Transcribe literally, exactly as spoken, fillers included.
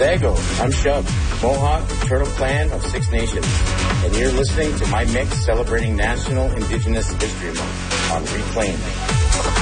Dago, I'm Shub, Mohawk, Turtle Clan of Six Nations, and you're listening to my mix celebrating National Indigenous History Month on Reclaim.